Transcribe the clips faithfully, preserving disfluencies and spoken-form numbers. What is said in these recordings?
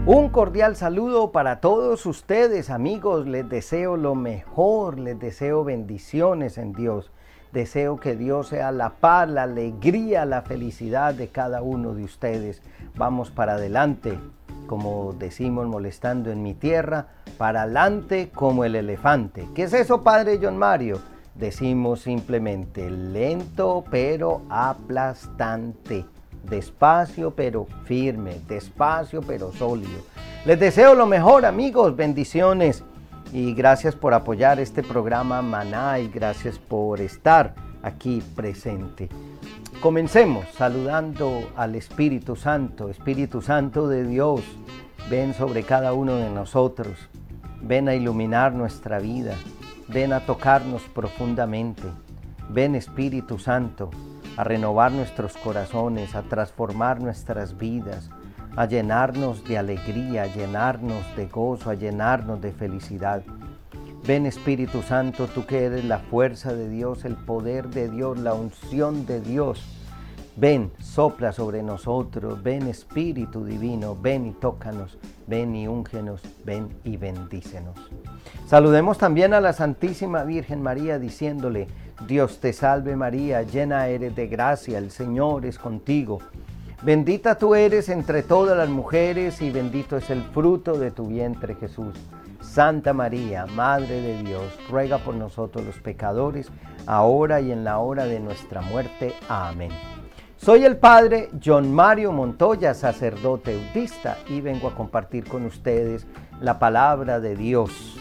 Un cordial saludo para todos ustedes, amigos. Les deseo lo mejor, les deseo bendiciones en Dios. Deseo que Dios sea la paz, la alegría, la felicidad de cada uno de ustedes. Vamos para adelante, como decimos molestando en mi tierra, para adelante como el elefante. ¿Qué es eso, Padre John Mario? Decimos simplemente lento pero aplastante. Despacio pero firme, despacio pero sólido. Les deseo lo mejor, amigos, bendiciones y gracias por apoyar este programa Maná y gracias por estar aquí presente. Comencemos saludando al Espíritu Santo. Espíritu Santo de Dios, ven sobre cada uno de nosotros, ven a iluminar nuestra vida, ven a tocarnos profundamente. Ven, Espíritu Santo, a renovar nuestros corazones, a transformar nuestras vidas, a llenarnos de alegría, a llenarnos de gozo, a llenarnos de felicidad. Ven, Espíritu Santo, tú que eres la fuerza de Dios, el poder de Dios, la unción de Dios. Ven, sopla sobre nosotros, ven, Espíritu Divino, ven y tócanos, ven y úngenos, ven y bendícenos. Saludemos también a la Santísima Virgen María diciéndole: Dios te salve María, llena eres de gracia, el Señor es contigo. Bendita tú eres entre todas las mujeres y bendito es el fruto de tu vientre Jesús. Santa María, Madre de Dios, ruega por nosotros los pecadores, ahora y en la hora de nuestra muerte. Amén. Soy el Padre John Mario Montoya, sacerdote eutista, y vengo a compartir con ustedes la palabra de Dios.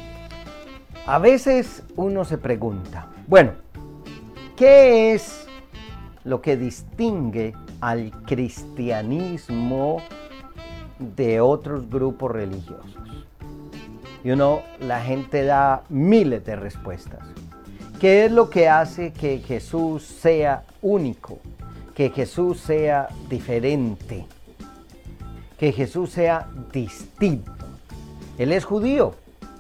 A veces uno se pregunta, bueno, ¿qué es lo que distingue al cristianismo de otros grupos religiosos? Y uno, la gente da miles de respuestas. ¿Qué es lo que hace que Jesús sea único? Que Jesús sea diferente, que Jesús sea distinto. Él es judío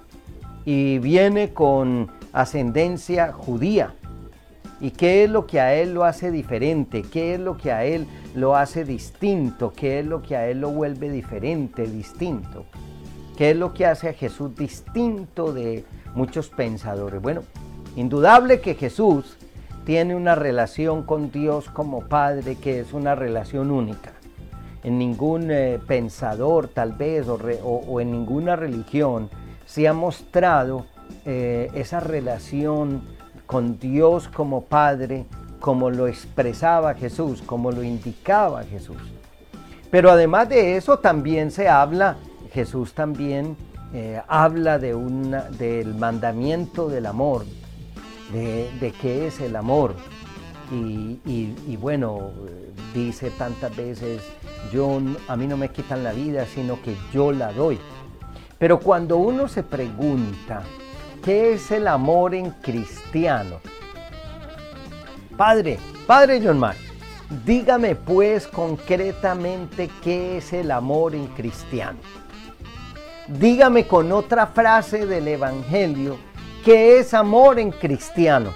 y viene con ascendencia judía. ¿Y qué es lo que a él lo hace diferente? ¿Qué es lo que a él lo hace distinto? ¿Qué es lo que a él lo vuelve diferente, distinto? ¿Qué es lo que hace a Jesús distinto de muchos pensadores? Bueno, indudable que Jesús tiene una relación con Dios como Padre que es una relación única. En ningún eh, pensador tal vez o, re, o, o en ninguna religión se ha mostrado eh, esa relación con Dios como Padre como lo expresaba Jesús, como lo indicaba Jesús. Pero además de eso también se habla, Jesús también eh, habla de una, del mandamiento del amor. De, de qué es el amor y, y, y bueno, dice tantas veces, yo, a mí no me quitan la vida, sino que yo la doy. Pero cuando uno se pregunta, ¿qué es el amor en cristiano? Padre, Padre John Mario, dígame pues concretamente qué es el amor en cristiano. Dígame con otra frase del Evangelio, ¿qué es amor en cristiano?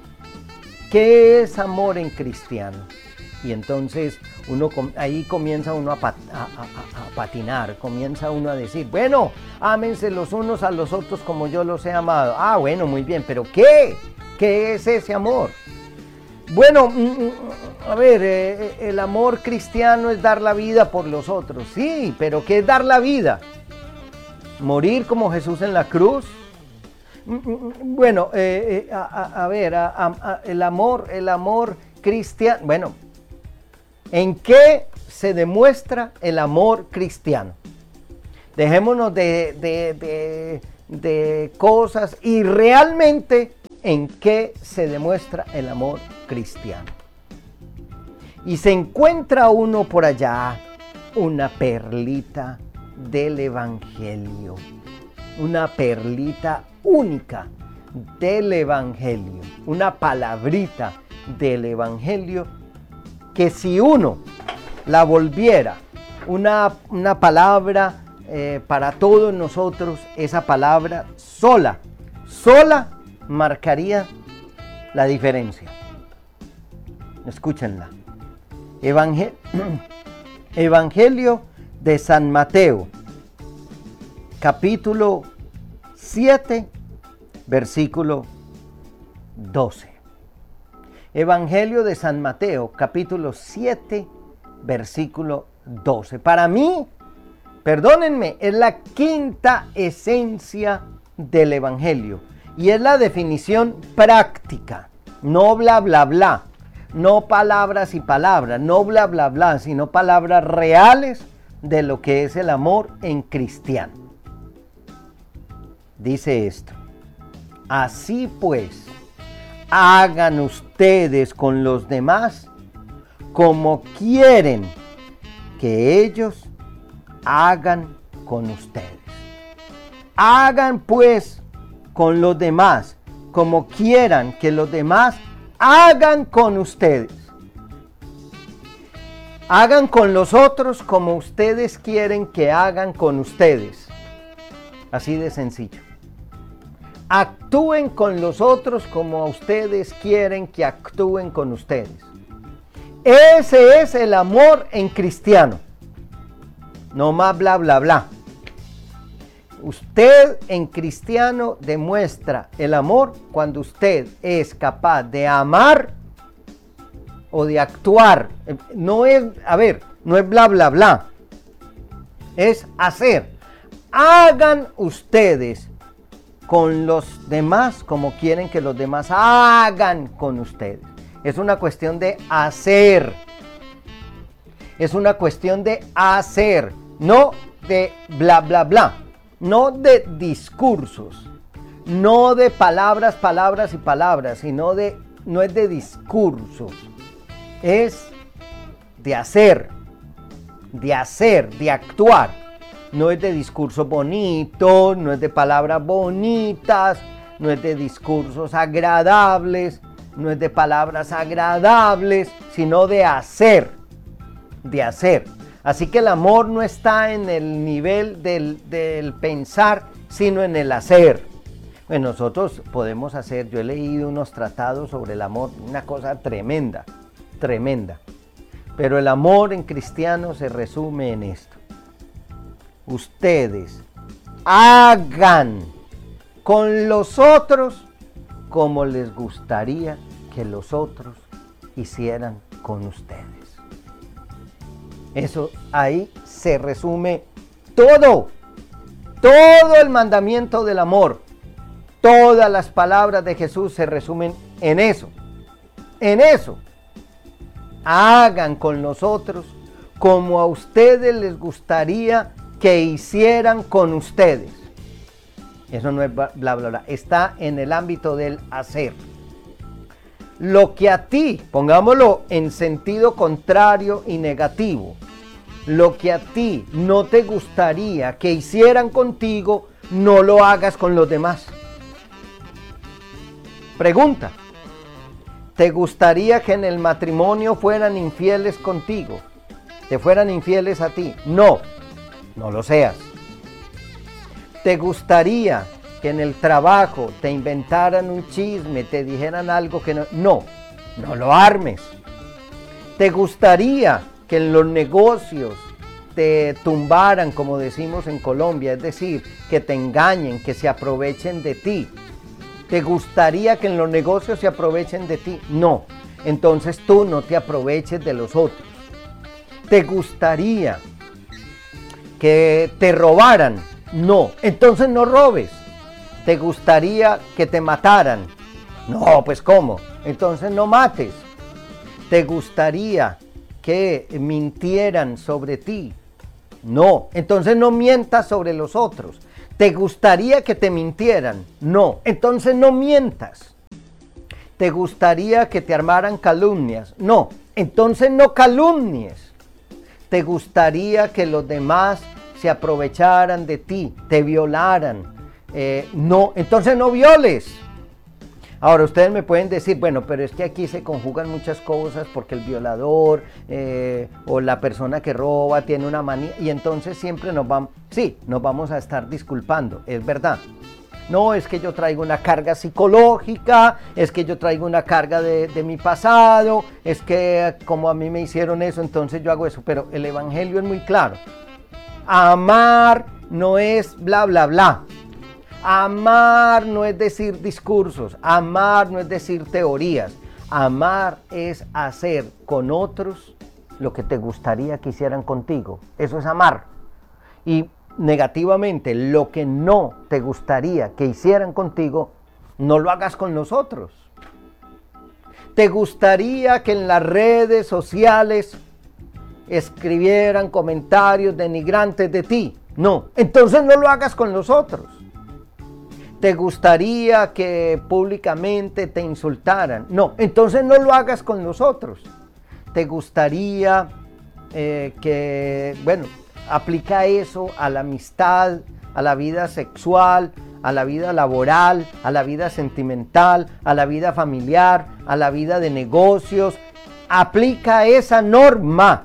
¿Qué es amor en cristiano? Y entonces uno ahí comienza uno a, pat, a, a, a patinar, comienza uno a decir, bueno, ámense los unos a los otros como yo los he amado. Ah, bueno, muy bien, pero ¿qué? ¿Qué es ese amor? Bueno, a ver, eh, el amor cristiano es dar la vida por los otros. Sí, pero ¿qué es dar la vida? ¿Morir como Jesús en la cruz? Bueno, eh, eh, a, a ver, a, a, el amor, el amor cristiano, bueno, ¿en qué se demuestra el amor cristiano? Dejémonos de, de, de, de cosas y realmente en qué se demuestra el amor cristiano. Y se encuentra uno por allá, una perlita del Evangelio, una perlita única del Evangelio, una palabrita del Evangelio que si uno la volviera una, una palabra eh, para todos nosotros, esa palabra sola, sola marcaría la diferencia. Escúchenla. Evangel- Evangelio de San Mateo, capítulo siete, versículo doce. Evangelio de San Mateo, capítulo siete, versículo doce. Para mí, perdónenme, es la quinta esencia del Evangelio y es la definición práctica, no bla bla bla, no palabras y palabras, no bla bla bla, sino palabras reales de lo que es el amor en cristiano. Dice esto: así pues, hagan ustedes con los demás como quieren que ellos hagan con ustedes. Hagan pues con los demás como quieran que los demás hagan con ustedes. Hagan con los otros como ustedes quieren que hagan con ustedes. Así de sencillo. Actúen con los otros como ustedes quieren que actúen con ustedes. Ese es el amor en cristiano. No más bla bla bla. Usted en cristiano demuestra el amor cuando usted es capaz de amar o de actuar. No es, a ver, no es bla bla bla. Es hacer. Hagan ustedes con los demás como quieren que los demás hagan con ustedes. Es una cuestión de hacer. Es una cuestión de hacer, no de bla bla bla, no de discursos, no de palabras, palabras y palabras, sino de, no es de discursos, es de hacer, de hacer, de actuar. No es de discursos bonitos, no es de palabras bonitas, no es de discursos agradables, no es de palabras agradables, sino de hacer, de hacer. Así que el amor no está en el nivel del, del pensar, sino en el hacer. Bueno, nosotros podemos hacer, yo he leído unos tratados sobre el amor, una cosa tremenda, tremenda. Pero el amor en cristiano se resume en esto. Ustedes hagan con los otros como les gustaría que los otros hicieran con ustedes. Eso ahí se resume todo, todo el mandamiento del amor, todas las palabras de Jesús se resumen en eso, en eso. Hagan con los otros como a ustedes les gustaría que hicieran con ustedes. Eso no es bla bla bla, está en el ámbito del hacer. Lo que a ti, pongámoslo en sentido contrario y negativo, lo que a ti no te gustaría que hicieran contigo, no lo hagas con los demás. Pregunta: ¿te gustaría que en el matrimonio fueran infieles contigo? ¿Te fueran infieles a ti? No. No lo seas. ¿Te gustaría que en el trabajo te inventaran un chisme, te dijeran algo que no? No, no lo armes. ¿Te gustaría que en los negocios te tumbaran, como decimos en Colombia, es decir, que te engañen, que se aprovechen de ti? ¿Te gustaría que en los negocios se aprovechen de ti? No. Entonces tú no te aproveches de los otros. ¿Te gustaría que te robaran? No, entonces no robes. ¿Te gustaría que te mataran? No, pues ¿cómo? Entonces no mates. ¿Te gustaría que mintieran sobre ti? No, entonces no mientas sobre los otros. ¿Te gustaría que te mintieran? No, entonces no mientas. ¿Te gustaría que te armaran calumnias? No, entonces no calumnies. ¿Te gustaría que los demás se aprovecharan de ti, te violaran? Eh, no, entonces no violes. Ahora ustedes me pueden decir, bueno, pero es que aquí se conjugan muchas cosas porque el violador eh, o la persona que roba tiene una manía y entonces siempre nos vamos, sí, nos vamos a estar disculpando, es verdad. No, es que yo traigo una carga psicológica, es que yo traigo una carga de, de mi pasado, es que como a mí me hicieron eso, entonces yo hago eso. Pero el Evangelio es muy claro. Amar no es bla, bla, bla. Amar no es decir discursos. Amar no es decir teorías. Amar es hacer con otros lo que te gustaría que hicieran contigo. Eso es amar. Y negativamente, lo que no te gustaría que hicieran contigo, no lo hagas con los otros. ¿Te gustaría que en las redes sociales escribieran comentarios denigrantes de ti? No, entonces no lo hagas con los otros. ¿Te gustaría que públicamente te insultaran? No, entonces no lo hagas con los otros. ¿Te gustaría eh, que, bueno, aplica eso a la amistad, a la vida sexual, a la vida laboral, a la vida sentimental, a la vida familiar, a la vida de negocios? Aplica esa norma.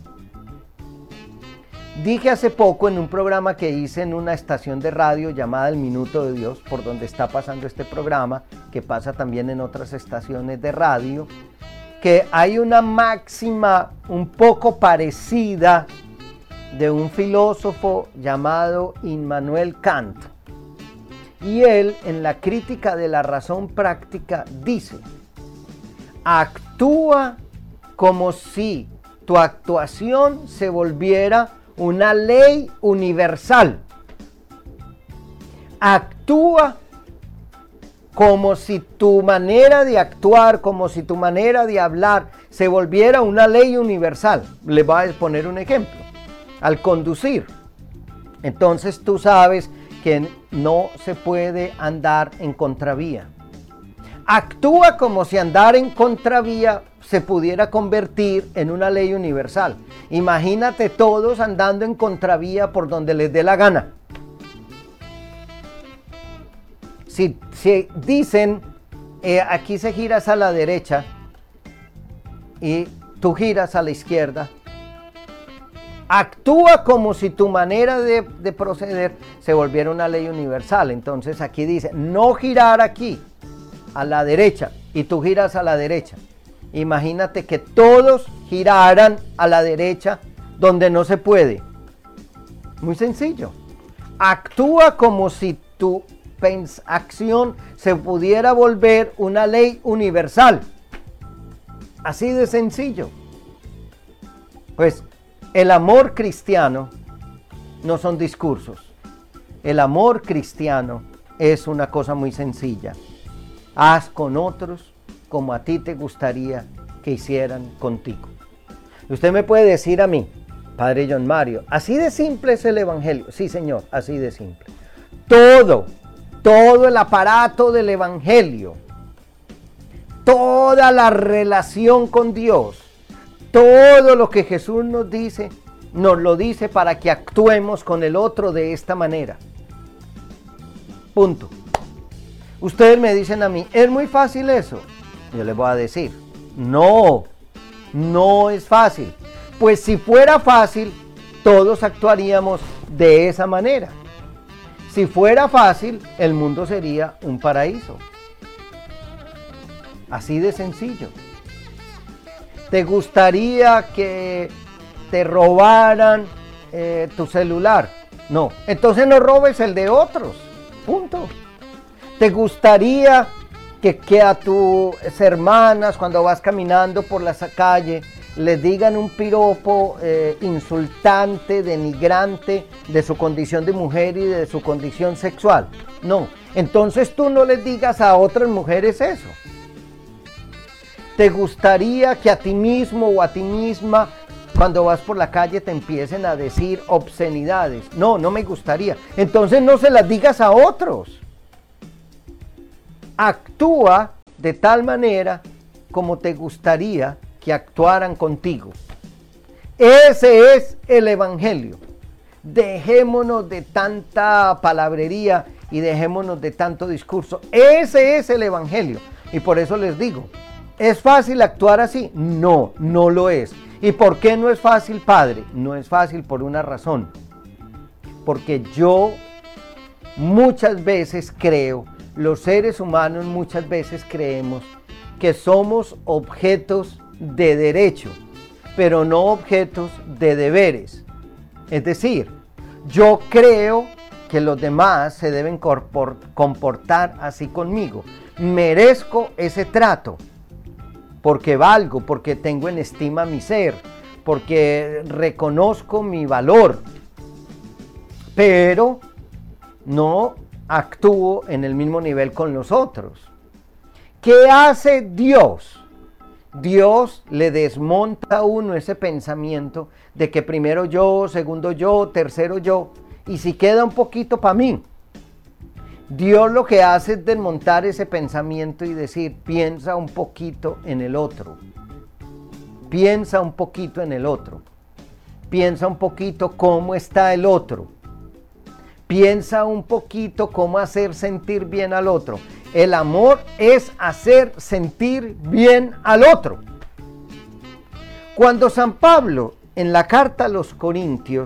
Dije hace poco en un programa que hice en una estación de radio llamada El Minuto de Dios, por donde está pasando este programa, que pasa también en otras estaciones de radio, que hay una máxima un poco parecida de un filósofo llamado Immanuel Kant. Y él, en la crítica de la razón práctica, dice: actúa como si tu actuación se volviera una ley universal. Actúa como si tu manera de actuar, como si tu manera de hablar se volviera una ley universal. Le voy a poner un ejemplo. Al conducir, entonces tú sabes que no se puede andar en contravía. Actúa como si andar en contravía se pudiera convertir en una ley universal. Imagínate todos andando en contravía por donde les dé la gana. Si, si dicen, eh, aquí se giras a la derecha y tú giras a la izquierda, actúa como si tu manera de, de proceder se volviera una ley universal. Entonces aquí dice, no girar aquí a la derecha y tú giras a la derecha. Imagínate que todos giraran a la derecha donde no se puede. Muy sencillo. Actúa como si tu acción se pudiera volver una ley universal. Así de sencillo. Pues el amor cristiano no son discursos. El amor cristiano es una cosa muy sencilla. Haz con otros como a ti te gustaría que hicieran contigo. Usted me puede decir a mí, Padre John Mario, así de simple es el Evangelio. Sí, Señor, así de simple. Todo, todo el aparato del Evangelio, toda la relación con Dios, todo lo que Jesús nos dice, nos lo dice para que actuemos con el otro de esta manera. Punto. Ustedes me dicen a mí, ¿es muy fácil eso? Yo les voy a decir, no, no es fácil. Pues si fuera fácil, todos actuaríamos de esa manera. Si fuera fácil, el mundo sería un paraíso. Así de sencillo. ¿Te gustaría que te robaran eh, tu celular? No, entonces no robes el de otros. Punto. ¿Te gustaría que, que a tus hermanas cuando vas caminando por la calle les digan un piropo eh, insultante, denigrante de su condición de mujer y de su condición sexual? No, entonces tú no les digas a otras mujeres eso. ¿Te gustaría que a ti mismo o a ti misma cuando vas por la calle te empiecen a decir obscenidades? No, no me gustaría. Entonces no se las digas a otros. Actúa de tal manera como te gustaría que actuaran contigo. Ese es el Evangelio. Dejémonos de tanta palabrería y dejémonos de tanto discurso. Ese es el Evangelio. Y por eso les digo, ¿es fácil actuar así? No, no lo es. ¿Y por qué no es fácil, Padre? No es fácil por una razón. Porque yo muchas veces creo, los seres humanos muchas veces creemos que somos objetos de derecho, pero no objetos de deberes. Es decir, Yo creo que los demás se deben comportar así conmigo. Merezco ese trato porque valgo, porque tengo en estima mi ser, porque reconozco mi valor, pero no actúo en el mismo nivel con los otros. ¿Qué hace Dios? Dios le desmonta a uno ese pensamiento de que primero yo, segundo yo, tercero yo, y si queda un poquito para mí. Dios lo que hace es desmontar ese pensamiento y decir, piensa un poquito en el otro. Piensa un poquito en el otro. Piensa un poquito cómo está el otro. Piensa un poquito cómo hacer sentir bien al otro. El amor es hacer sentir bien al otro. Cuando San Pablo, en la carta a los Corintios,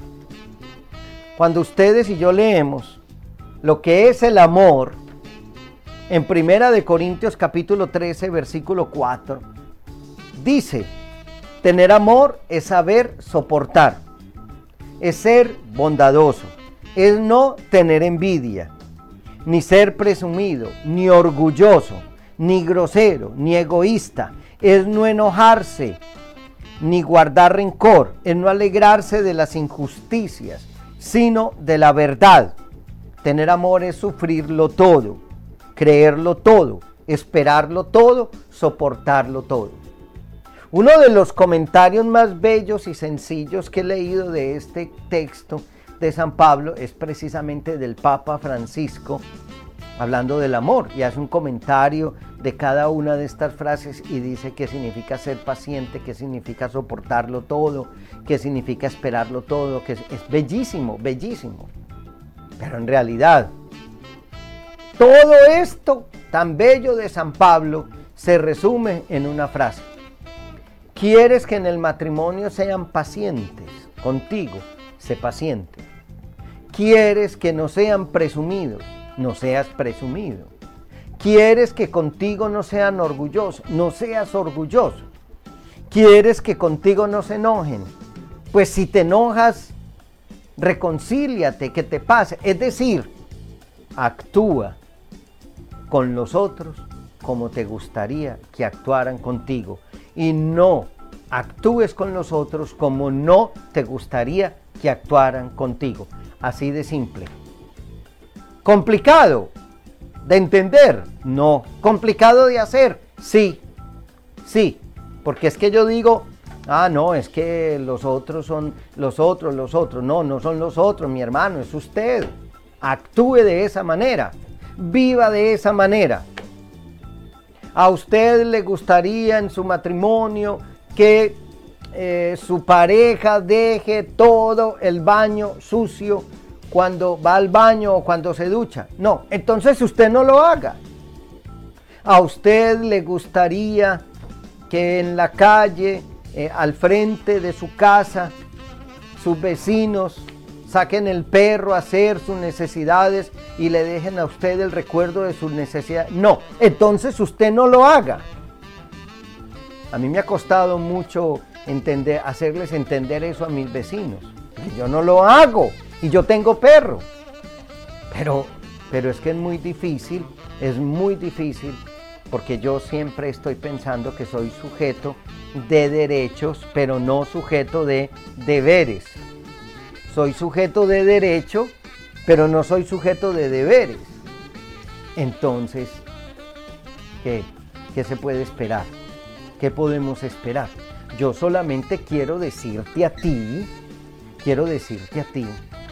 cuando ustedes y yo leemos lo que es el amor, en Primera de Corintios capítulo trece, versículo cuatro, dice, tener amor es saber soportar, es ser bondadoso, es no tener envidia, ni ser presumido, ni orgulloso, ni grosero, ni egoísta, es no enojarse, ni guardar rencor, es no alegrarse de las injusticias, sino de la verdad. Tener amor es sufrirlo todo, creerlo todo, esperarlo todo, soportarlo todo. Uno de los comentarios más bellos y sencillos que he leído de este texto de San Pablo es precisamente del Papa Francisco, hablando del amor, y hace un comentario de cada una de estas frases y dice qué significa ser paciente, qué significa soportarlo todo, qué significa esperarlo todo, que es, es bellísimo, bellísimo. Pero en realidad, todo esto tan bello de San Pablo se resume en una frase. ¿Quieres que en el matrimonio sean pacientes contigo? Sé paciente. ¿Quieres que no sean presumidos? No seas presumido. ¿Quieres que contigo no sean orgullosos? No seas orgulloso. ¿Quieres que contigo no se enojen? Pues si te enojas, reconcíliate, que te pase. Es decir, actúa con los otros como te gustaría que actuaran contigo. Y no actúes con los otros como no te gustaría que actuaran contigo. Así de simple. ¿Complicado de entender? No. ¿Complicado de hacer? Sí. Sí. Porque es que yo digo, ah, no, es que los otros son los otros, los otros. No, no son los otros, mi hermano, es usted. Actúe de esa manera. Viva de esa manera. ¿A usted le gustaría en su matrimonio que eh, su pareja deje todo el baño sucio cuando va al baño o cuando se ducha? No, entonces usted no lo haga. ¿A usted le gustaría que en la calle, eh, al frente de su casa, sus vecinos saquen el perro a hacer sus necesidades y le dejen a usted el recuerdo de sus necesidades? No, entonces usted no lo haga. A mí me ha costado mucho entender, hacerles entender eso a mis vecinos. Yo no lo hago y yo tengo perro. Pero, pero es que es muy difícil, es muy difícil porque yo siempre estoy pensando que soy sujeto de derechos, pero no sujeto de deberes. Soy sujeto de derecho, pero no soy sujeto de deberes. Entonces, ¿qué, qué se puede esperar? ¿Qué podemos esperar? Yo solamente quiero decirte a ti, quiero decirte a ti,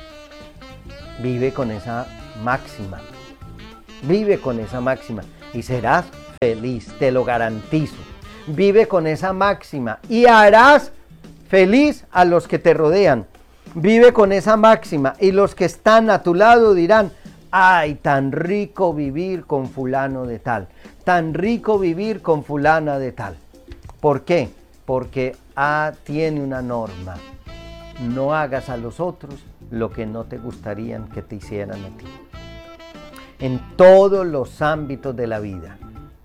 vive con esa máxima, vive con esa máxima y serás feliz, te lo garantizo. Vive con esa máxima y harás feliz a los que te rodean. Vive con esa máxima y los que están a tu lado dirán, ay, tan rico vivir con fulano de tal, tan rico vivir con fulana de tal. ¿Por qué? Porque A tiene una norma, no hagas a los otros lo que no te gustaría que te hicieran a ti. En todos los ámbitos de la vida.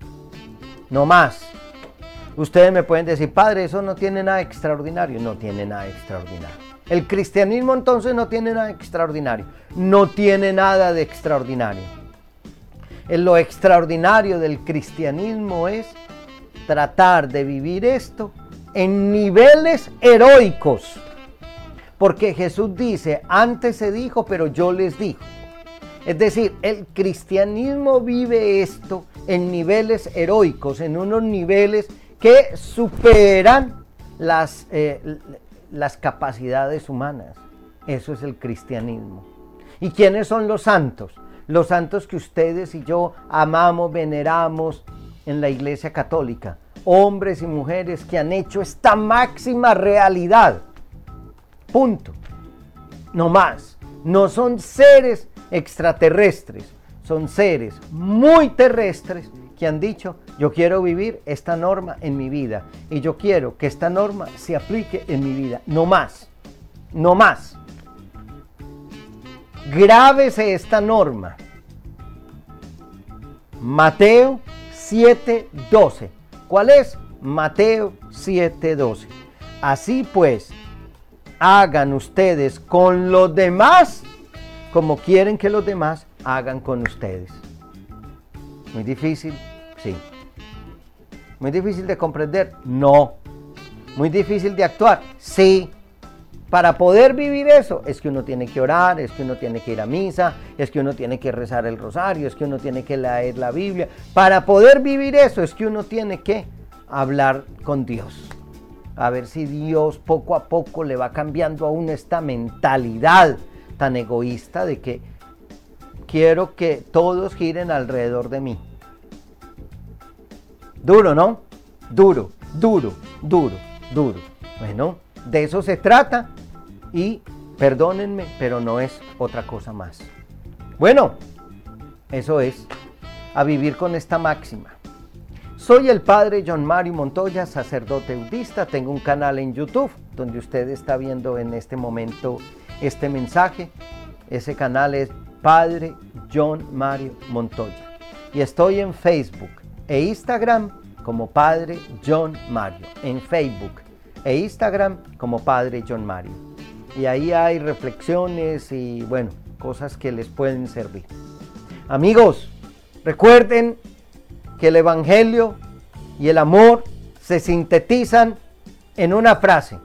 No más. Ustedes me pueden decir, padre, eso no tiene nada extraordinario. No tiene nada extraordinario. El cristianismo entonces no tiene nada extraordinario. No tiene nada de extraordinario. Lo extraordinario del cristianismo es tratar de vivir esto en niveles heroicos. Porque Jesús dice, antes se dijo, pero yo les digo. Es decir, el cristianismo vive esto en niveles heroicos, en unos niveles que superan las, eh, las capacidades humanas. Eso es el cristianismo. ¿Y quiénes son los santos? Los santos que ustedes y yo amamos, veneramos en la Iglesia Católica. Hombres y mujeres que han hecho esta máxima realidad. Punto. No más. No son seres extraterrestres. Son seres muy terrestres que han dicho, yo quiero vivir esta norma en mi vida. Y yo quiero que esta norma se aplique en mi vida. No más. No más. Grábese esta norma. Mateo siete doce. ¿Cuál es? Mateo siete doce. Así pues, hagan ustedes con los demás como quieren que los demás hagan con ustedes. ¿Muy difícil? Sí. ¿Muy difícil de comprender? No. ¿Muy difícil de actuar? Sí. Para poder vivir eso, es que uno tiene que orar, es que uno tiene que ir a misa, es que uno tiene que rezar el rosario, es que uno tiene que leer la Biblia. Para poder vivir eso, es que uno tiene que hablar con Dios. A ver si Dios poco a poco le va cambiando a uno esta mentalidad tan egoísta de que quiero que todos giren alrededor de mí. Duro, ¿no? Duro, duro, duro, duro. Bueno, de eso se trata. Y perdónenme, pero no es otra cosa más. Bueno, eso es, a vivir con esta máxima. Soy el padre John Mario Montoya, sacerdote eudista. Tengo un canal en YouTube donde usted está viendo en este momento este mensaje. Ese canal es Padre John Mario Montoya. Y estoy en Facebook e Instagram como Padre John Mario. En Facebook e Instagram como Padre John Mario. Y ahí hay reflexiones y, bueno, cosas que les pueden servir. Amigos, recuerden que el Evangelio y el amor se sintetizan en una frase.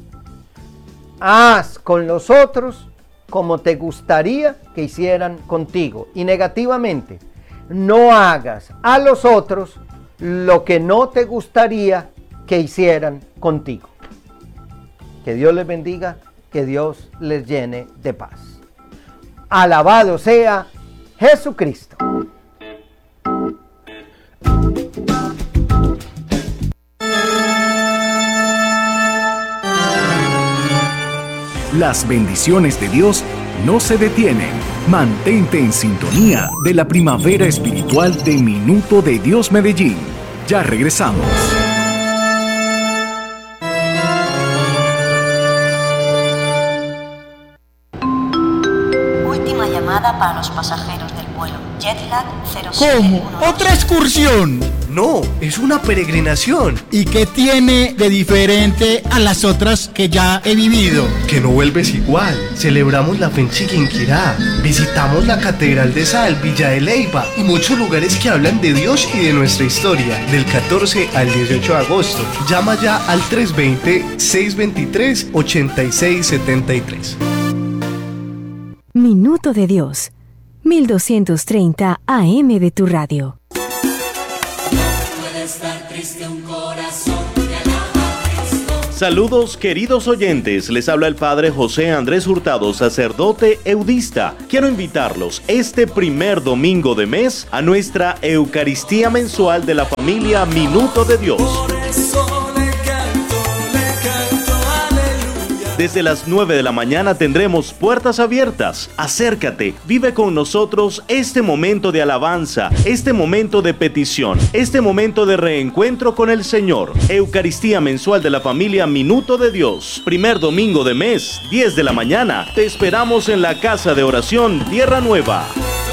Haz con los otros como te gustaría que hicieran contigo. Y negativamente, no hagas a los otros lo que no te gustaría que hicieran contigo. Que Dios les bendiga. Que Dios les llene de paz. Alabado sea Jesucristo. Las bendiciones de Dios no se detienen. Mantente en sintonía de la primavera espiritual de Minuto de Dios Medellín. Ya regresamos. Para los pasajeros del vuelo Jetlag cero siete uno dos. ¿Cómo? ¿Otra excursión? No, es una peregrinación. ¿Y qué tiene de diferente a las otras que ya he vivido? Que no vuelves igual. Celebramos la fe en Chiquinquirá, visitamos la Catedral de Sal, Villa de Leyva y muchos lugares que hablan de Dios y de nuestra historia. Del catorce al dieciocho de agosto. Llama ya al tres dos cero, seis dos tres, ocho seis siete tres. Minuto de Dios, mil doscientos treinta A M de tu radio. Puede estar triste un corazón que alaba a Cristo. Saludos queridos oyentes, les habla el Padre José Andrés Hurtado, sacerdote eudista. Quiero invitarlos este primer domingo de mes a nuestra Eucaristía mensual de la familia Minuto de Dios. Desde las nueve de la mañana tendremos puertas abiertas. Acércate, vive con nosotros este momento de alabanza, este momento de petición, este momento de reencuentro con el Señor. Eucaristía mensual de la familia Minuto de Dios. Primer domingo de mes, diez de la mañana. Te esperamos en la Casa de Oración Tierra Nueva.